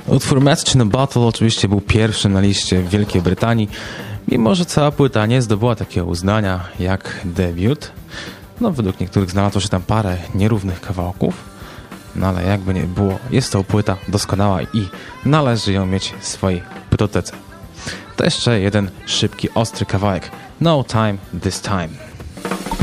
Utwór Message in a Bottle oczywiście był pierwszym na liście w Wielkiej Brytanii, mimo że cała płyta nie zdobyła takiego uznania jak debiut. No, według niektórych znalazło się tam parę nierównych kawałków, no ale jakby nie było, jest to płyta doskonała i należy ją mieć w swojej płytotece. To jeszcze jeden szybki, ostry kawałek. No Time This Time.